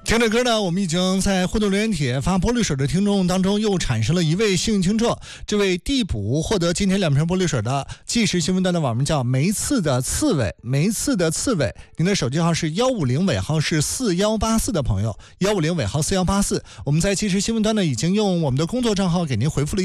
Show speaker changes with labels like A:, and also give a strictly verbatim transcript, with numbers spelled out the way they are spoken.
A: 听着歌呢，我们已经在互动留言帖发玻璃水的听众当中又产生了一位幸运听众，这位递补获得今天两瓶玻璃水的即时新闻端的网名叫梅刺的刺猬，梅刺的刺猬，您的手机号是幺五零尾号是四幺八四的朋友，幺五零尾号四幺八四，我们在即时新闻端呢已经用我们的工作账号给您回复了